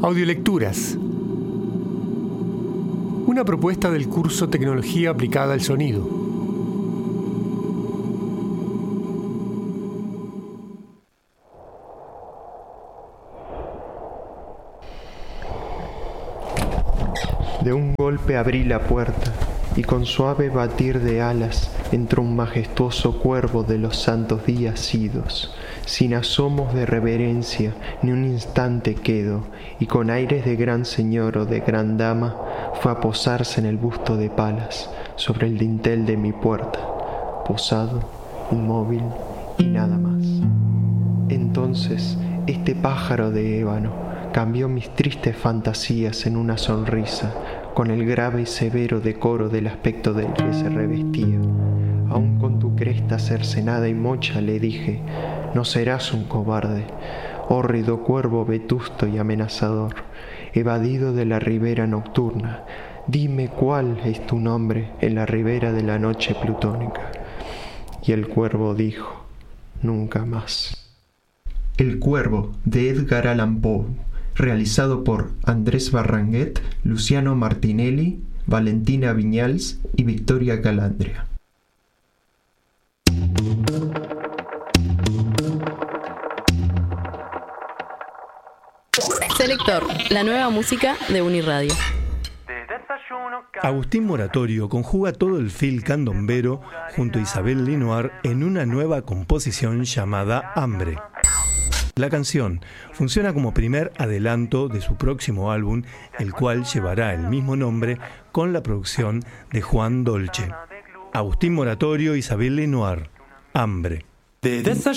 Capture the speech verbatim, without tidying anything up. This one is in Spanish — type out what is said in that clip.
Audiolecturas. Una propuesta del curso Tecnología aplicada al sonido. De un golpe abrí la puerta, y con suave batir de alas entró un majestuoso cuervo de los santos días idos. Sin asomos de reverencia ni un instante quedo, y con aires de gran señor o de gran dama fue a posarse en el busto de Palas, sobre el dintel de mi puerta, posado, inmóvil y nada más. Entonces este pájaro de ébano cambió mis tristes fantasías en una sonrisa, con el grave y severo decoro del aspecto del que se revestía. Aún con tu cresta cercenada y mocha le dije: no serás un cobarde, hórrido cuervo vetusto y amenazador, evadido de la ribera nocturna. Dime cuál es tu nombre en la ribera de la noche plutónica. Y el cuervo dijo: nunca más. El Cuervo, de Edgar Allan Poe, realizado por Andrés Barranguet, Luciano Martinelli, Valentina Viñals y Victoria Calandria. Selector, la nueva música de Uniradio. Agustín Moratorio conjuga todo el fil candombero junto a Isabel Lenoir en una nueva composición llamada Hambre. La canción funciona como primer adelanto de su próximo álbum, el cual llevará el mismo nombre con la producción de Juan Dolce. Agustín Moratorio, Isabel Lenoir, Hambre.